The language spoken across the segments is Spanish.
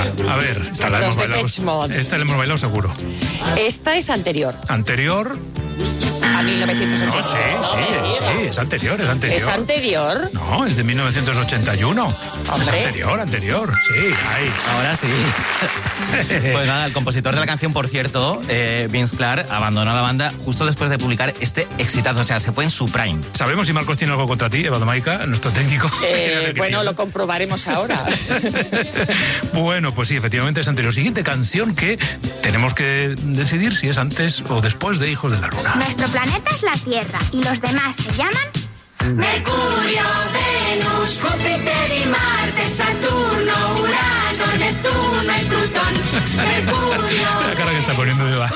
A ver, esta la hemos bailado. Esta la hemos bailado seguro. Esta es anterior. ¿Anterior? A 1981. No, sí, es anterior. ¿Es anterior? No, es de 1981. Hombre. Es anterior, sí, ahí. Ahora sí. Pues nada, el compositor de la canción, por cierto, Vince Clarke, abandonó la banda justo después de publicar este exitazo, o sea, se fue en su prime. ¿Sabemos si Marcos tiene algo contra ti, Eva Domaica, nuestro técnico? Bueno, lo comprobaremos ahora. Bueno, pues sí, efectivamente es anterior. Siguiente canción que tenemos que decidir si es antes o después de Hijos de la Luna. Nuestro planeta es la Tierra y los demás se llaman Mercurio, Venus, Júpiter y Marte, Saturno, Urano, Neptuno y Plutón. Mercurio. La cara que está poniendo Eva.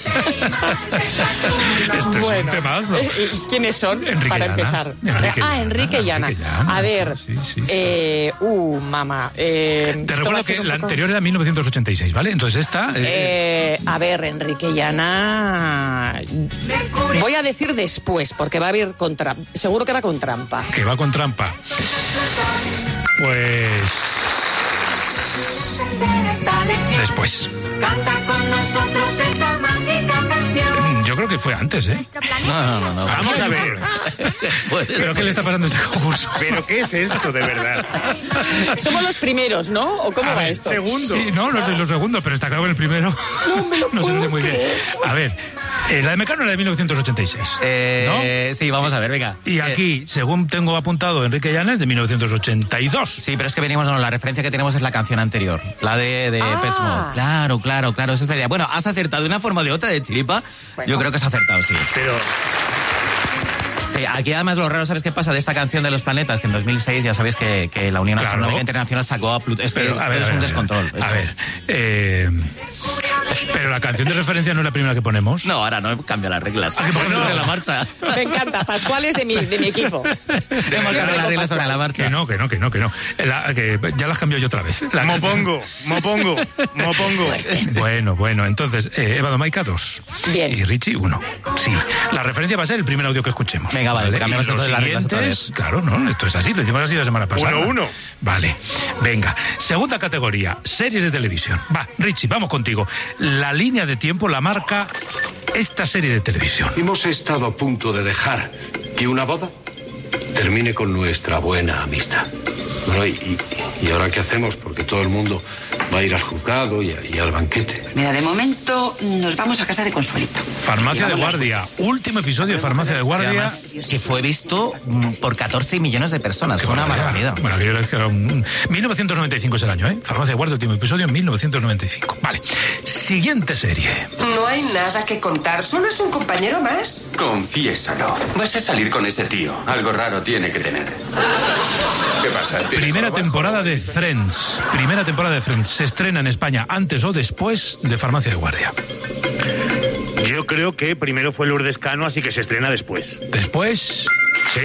Esto es un temazo. ¿Quiénes son? Enrique para Llana. empezar. Enrique Llana. A ver. Sí. Mamá. Te recuerdo que la anterior era 1986, ¿vale? Entonces esta... A ver, Enrique Llana... Voy a decir después, porque va a haber seguro que va con trampa. Que va con trampa. Pues... después. Canta con nosotros esta mágica canción. Yo creo que fue antes, ¿eh? No. Vamos a ver. ¿Pero qué le está pasando a este concurso? ¿Pero qué es esto, de verdad? Somos los primeros, ¿no? ¿O cómo va esto? Segundo. Sí, no soy los segundos, pero está claro que el primero no se ve muy bien. A ver, la de Mecano era de 1986, ¿no? Sí, vamos a ver, venga. Y aquí, según tengo apuntado, Enrique Llana es de 1982. Sí, pero es que la referencia que tenemos es la canción anterior, la de Pet Mode. Claro, esa es la idea. Bueno, has acertado de una forma o de otra, de chiripa. Bueno. Yo creo que has acertado, sí. Pero... sí, aquí además lo raro, ¿sabes qué pasa de esta canción de los planetas? Que en 2006 ya sabéis que la Unión Astronómica Internacional sacó a Plutón. Es que es un descontrol. A ver, pero la canción de referencia no es la primera que ponemos. No, ahora no cambia las reglas. ¿A qué ponemos sobre la marcha? Me encanta, Pascual es de mi equipo. Hemos cambiado las reglas sobre la marcha. Que no. Que ya las cambió yo otra vez. Mopongo. Bueno, entonces, Eva Domaica 2. Bien. Y Richie 1. Sí, la referencia va a ser el primer audio que escuchemos. Venga, vale. Cambiamos los las reglas otra vez. Claro, no, esto es así, lo hicimos así la semana pasada. 1-1. Vale, venga. Segunda categoría, series de televisión. Va, Richie, vamos contigo. La línea de tiempo la marca esta serie de televisión. Hemos estado a punto de dejar que una boda termine con nuestra buena amistad. Bueno, ¿y ahora qué hacemos? Porque todo el mundo va a ir al juzgado y al banquete. Mira, de momento nos vamos a casa de Consuelito. Farmacia de Guardia. Último episodio de Farmacia de Guardia. Además, que fue visto por 14 millones de personas. Fue una barbaridad. Bueno, aquello es que era 1995 es el año, ¿eh? Farmacia de Guardia, último episodio en 1995. Vale. Siguiente serie. No hay nada que contar. Solo es un compañero más. Confiésalo. Vas a salir con ese tío. Algo raro tiene que tener. ¿Qué pasa? Primera temporada de Friends. Se estrena en España antes o después de Farmacia de Guardia. Yo creo que primero fue Lourdes Cano, así que se estrena después. ¿Después? Sí,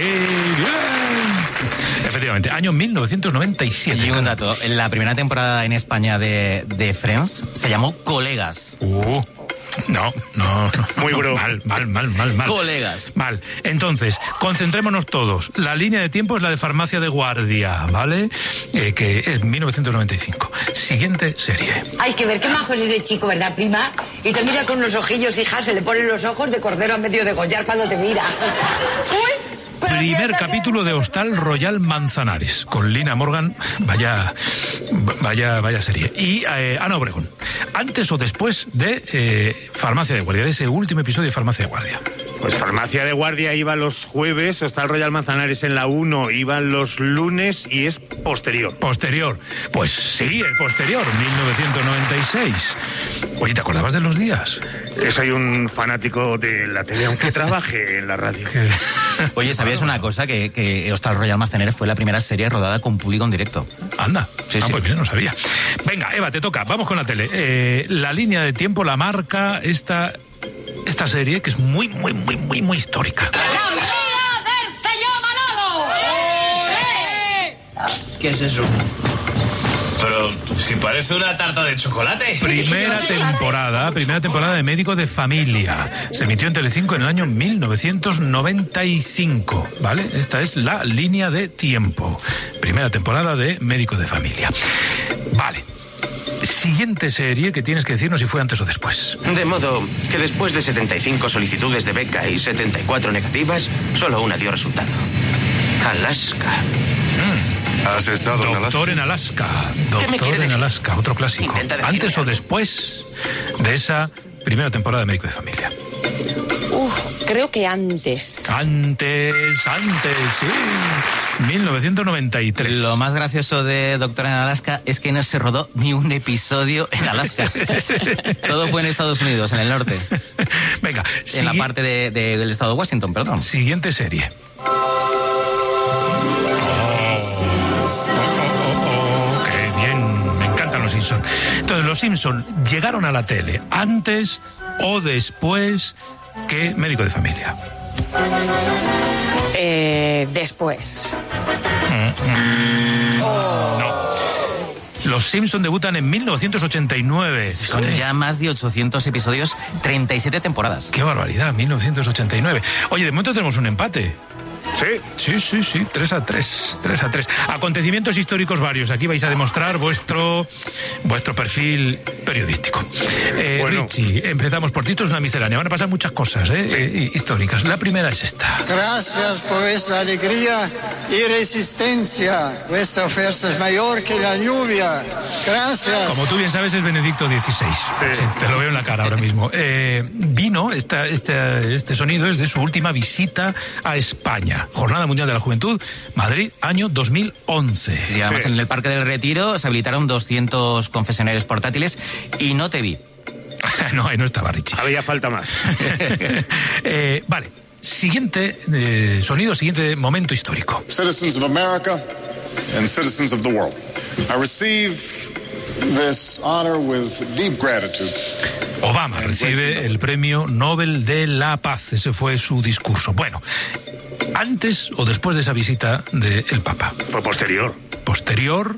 bien. Efectivamente, año 1997. Y un dato, la primera temporada en España de Friends se llamó Colegas. No. Muy bro. Mal. Colegas. Mal. Entonces, concentrémonos todos. La línea de tiempo es la de Farmacia de Guardia, ¿vale? Que es 1995. Siguiente serie. Hay que ver qué majo es ese chico, ¿verdad, prima? Y te mira con unos ojillos, hija, se le ponen los ojos de cordero a medio degollar cuando te mira. ¡Uy! Primer capítulo de Hostal Royal Manzanares, con Lina Morgan, vaya serie. Y Ana Obregón, antes o después de Farmacia de Guardia, de ese último episodio de Farmacia de Guardia. Pues Farmacia de Guardia iba los jueves, Hostal Royal Manzanares en la 1, iban los lunes y es posterior. Posterior, pues sí, el posterior, 1996. Oye, ¿te acordabas de los días? Soy un fanático de la tele, aunque trabaje en la radio. Oye, ¿sabías una cosa? Que Hostal Royal Manzanares fue la primera serie rodada con público en directo. Anda. Sí. Pues mira, no sabía. Venga, Eva, te toca. Vamos con la tele. La línea de tiempo la marca esta serie que es muy histórica. ¡La mía del señor Manolo! ¿Qué es eso? Pero si parece una tarta de chocolate. Primera temporada de Médico de Familia. Se emitió en Telecinco en el año 1995, ¿vale? Esta es la línea de tiempo. Primera temporada de Médico de Familia. Vale. Siguiente serie que tienes que decirnos si fue antes o después. De modo que después de 75 solicitudes de beca y 74 negativas, solo una dio resultado. Alaska. ¿Has estado en Alaska? Doctor en Alaska. Doctor en Alaska, otro clásico. ¿Antes o después de esa primera temporada de Médico de Familia? Creo que antes. Antes, sí. 1993. Lo más gracioso de Doctor en Alaska es que no se rodó ni un episodio en Alaska. Todo fue en Estados Unidos, en el norte. Venga. En la parte del estado de Washington, perdón. Siguiente serie. Qué bien. Me encantan los Simpson. Entonces, los Simpson llegaron a la tele antes o después que Médico de Familia. Después. No. Los Simpson debutan en 1989. Con ya más de 800 episodios, 37 temporadas. ¡Qué barbaridad! 1989. Oye, de momento tenemos un empate. Sí. Sí. 3-3. Acontecimientos históricos varios. Aquí vais a demostrar vuestro perfil periodístico. Bueno. Richie, empezamos por ti. Esto es una miscelánea. Van a pasar muchas cosas históricas. La primera es esta. Gracias por vuestra alegría y resistencia. Vuestra fuerza es mayor que la lluvia. Gracias. Como tú bien sabes, es Benedicto XVI. Sí, te lo veo en la cara ahora mismo. Vino, este sonido es de su última visita a España. Jornada Mundial de la Juventud, Madrid, año 2011. Y además en el Parque del Retiro se habilitaron 200 confesionarios portátiles y no te vi. No, ahí no estaba, Richie. Había falta más. Vale, siguiente sonido, siguiente momento histórico. Citizens of America and citizens of the world, I receive this honor with deep gratitude. Obama recibe el Premio Nobel de la Paz. Ese fue su discurso. Bueno, ¿antes o después de esa visita del Papa? Fue posterior. ¿Posterior?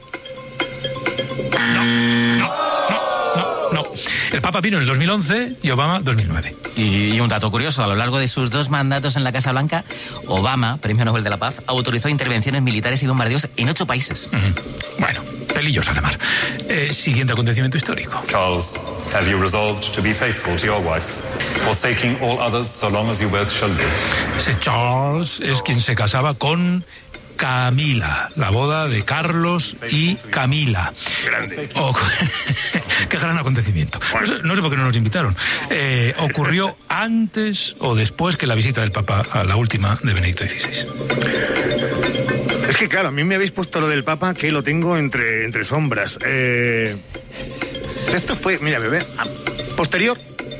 No. El Papa vino en el 2011 y Obama 2009. Y un dato curioso, a lo largo de sus 2 mandatos en la Casa Blanca, Obama, Premio Nobel de la Paz, autorizó intervenciones militares y bombardeos en 8 países. Bueno, pelillos a la mar. Siguiente acontecimiento histórico. Charles, have you resolved to be faithful to your wife, forsaking all others so long as you both shall live? Ese Charles es quien se casaba con Camila, la boda de Carlos y Camila. Grande. Qué gran acontecimiento. No sé por qué no nos invitaron. ¿Ocurrió antes o después que la visita del Papa a la última de Benedicto XVI? Es que claro, a mí me habéis puesto lo del Papa que lo tengo entre sombras. Esto fue, mira, bebé, posterior.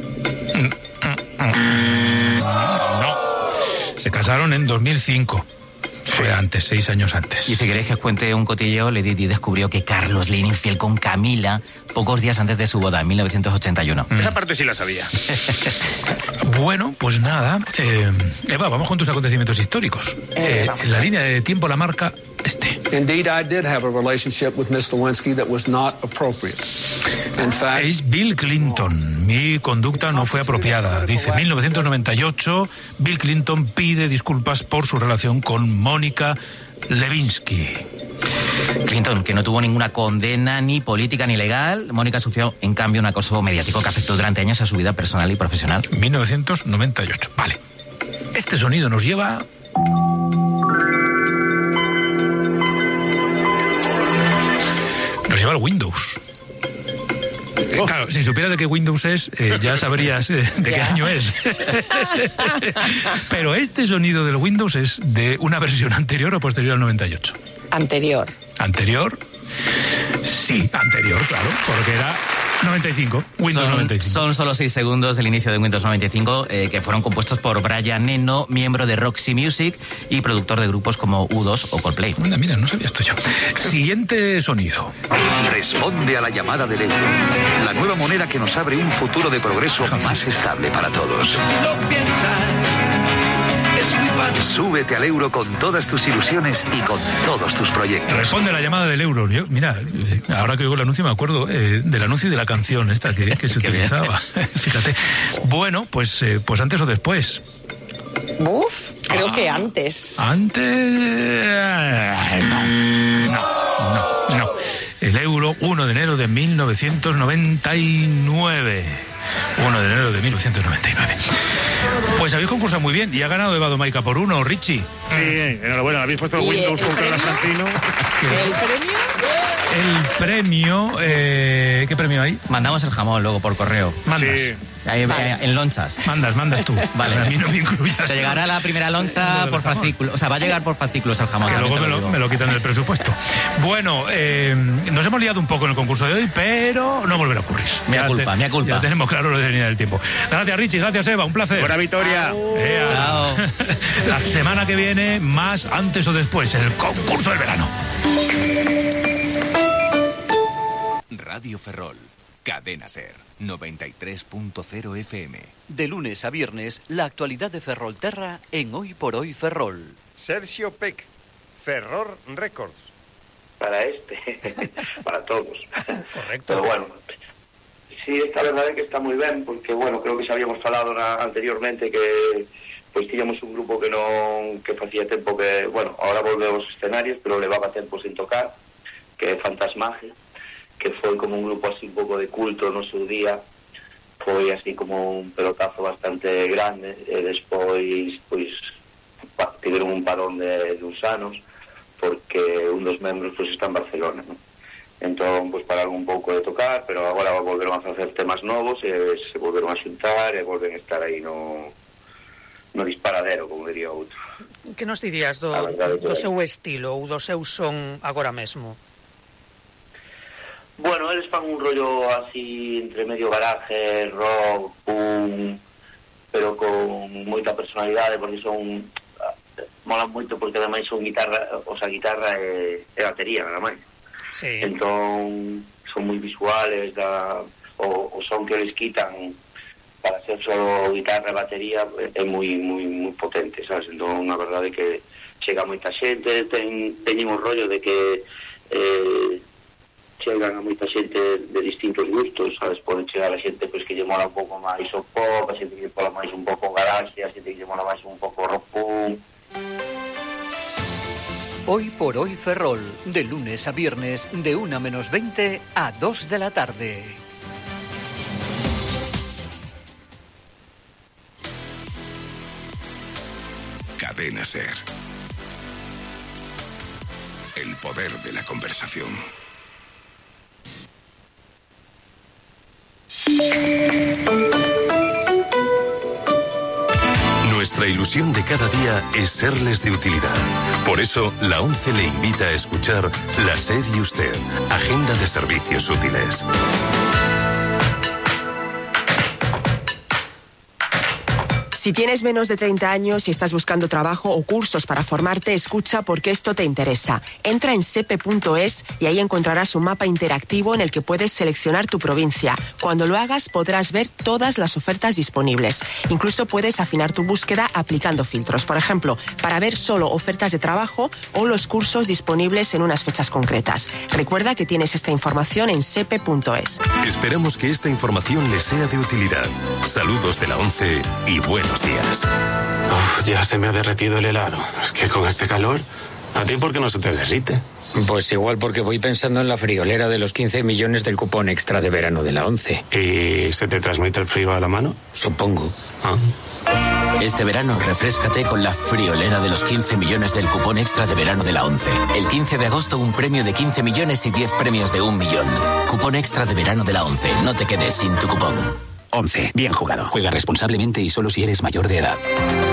No. Se casaron en 2005. Fue antes, 6 años antes. Y si queréis que os cuente un cotilleo, Lady Di descubrió que Carlos le era infiel con Camila pocos días antes de su boda, en 1981. Esa parte sí la sabía. Bueno, pues nada. Eva, vamos con tus acontecimientos históricos. En la línea de tiempo la marca Indeed, I did have a relationship with Miss Lewinsky that was not appropriate. In fact, es Bill Clinton. Mi conducta no fue apropiada. Dice, 1998, Bill Clinton pide disculpas por su relación con Mónica Lewinsky. Clinton, que no tuvo ninguna condena ni política ni legal. Mónica sufrió, en cambio, un acoso mediático que afectó durante años a su vida personal y profesional. 1998. Vale. Este sonido nos lleva... Nos lleva al Windows. Claro, si supieras de qué Windows es, ya sabrías de qué año es. Pero este sonido del Windows es de una versión anterior o posterior al 98. Anterior. ¿Anterior? Sí, anterior, claro, porque era 95, Windows 95. Son solo 6 segundos del inicio de Windows 95, que fueron compuestos por Brian Eno, miembro de Roxy Music y productor de grupos como U2 o Coldplay. Mira, no sabía esto yo. Siguiente sonido. Responde a la llamada del euro. La nueva moneda que nos abre un futuro de progreso más estable para todos. Súbete al euro con todas tus ilusiones y con todos tus proyectos. Responde a la llamada del euro. Yo, mira, ahora que oigo el anuncio me acuerdo del anuncio y de la canción esta que se utilizaba. Fíjate. Bueno, pues antes o después. Creo que antes. ¿Antes? No. El euro domingo 1 de enero de 1999. 1 de enero de 1999. Pues habéis concursado muy bien y ha ganado Eva Domaica por 1, Richie. Sí, enhorabuena, habéis puesto Windows con Carla Francino. ¿El premio? El premio, ¿qué premio hay? Mandamos el jamón luego por correo. Mandas. Sí. Ahí, en lonchas. Mandas tú. Vale. A mí no me incluyas. Te llegará la primera loncha por fascículo. O sea, va a llegar por fascículos el jamón. Que luego me lo quitan del presupuesto. Bueno, nos hemos liado un poco en el concurso de hoy, pero no volverá a ocurrir. Mea culpa. Ya tenemos claro lo de venir del tiempo. Gracias, Richie. Gracias, Eva. Un placer. Buena victoria. Chao. La semana que viene, más antes o después, el concurso del verano. Radio Ferrol, Cadena Ser, 93.0 FM. De lunes a viernes, la actualidad de Ferrolterra en Hoy por Hoy Ferrol. Sergio Peck, Ferrol Records. Para todos. Correcto. Pero bueno, sí, esta verdad es que está muy bien, porque bueno, creo que se habíamos falado anteriormente que pues tiñamos un grupo que facía tempo que, bueno, ahora volvemos aos escenarios, pero levaba tempo sin tocar, que é Fantasmaje, que foi como un grupo así un pouco de culto no seu día, foi así como un pelotazo bastante grande, e despois pois tiveron un parón de uns anos, porque un dos membros pois está en Barcelona, ¿no? Entón, pois pararon un pouco de tocar, pero agora volveron a facer temas novos, e se volveron a xuntar, e volven a estar aí no disparadero, como diría outro. Que nos dirías do seu estilo ou do seu son agora mesmo? Bueno, eles fan un rollo así entre medio garaje, rock, punk, pero con moita personalidade, porque son molan moito porque ademais son guitarra e batería, nada máis. Sí. Entón son moi visuales, o son que eles quitan para ser só guitarra e batería é moi potente, sabes? Entón a verdade é que chega moita xente, teñen un rollo de que chegan a moita xente de distintos gustos, sabes? Poden chegar a xente pois que lle mola un pouco máis o pop, a xente que lle mola máis un pouco o garage, a xente que lle mola máis un pouco o rock punk. Hoy por Hoy Ferrol, de lunes a viernes, de 1:20 a 2 de la tarde. Cadena Ser. El poder de la conversación. Nuestra ilusión de cada día es serles de utilidad. Por eso, la ONCE le invita a escuchar La SER y Usted, Agenda de Servicios Útiles. Si tienes menos de 30 años y estás buscando trabajo o cursos para formarte, escucha porque esto te interesa. Entra en sepe.es y ahí encontrarás un mapa interactivo en el que puedes seleccionar tu provincia. Cuando lo hagas podrás ver todas las ofertas disponibles. Incluso puedes afinar tu búsqueda aplicando filtros. Por ejemplo, para ver solo ofertas de trabajo o los cursos disponibles en unas fechas concretas. Recuerda que tienes esta información en sepe.es. Esperamos que esta información les sea de utilidad. Saludos de la ONCE y buenos días. Ya se me ha derretido el helado. Es que con este calor, ¿a ti por qué no se te derrite? Pues igual porque voy pensando en la friolera de los 15 millones del cupón extra de verano de la ONCE. ¿Y se te transmite el frío a la mano? Supongo. Este verano refréscate con la friolera de los 15 millones del cupón extra de verano de la ONCE. El 15 de agosto un premio de 15 millones y 10 premios de 1 millón. Cupón extra de verano de la ONCE. No te quedes sin tu cupón. 11. Bien jugado. Juega responsablemente y solo si eres mayor de edad.